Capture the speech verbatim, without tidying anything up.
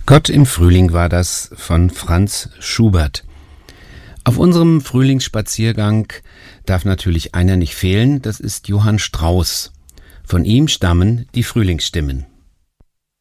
Gott im Frühling war das von Franz Schubert. Auf unserem Frühlingsspaziergang darf natürlich einer nicht fehlen, das ist Johann Strauss. Von ihm stammen die Frühlingsstimmen.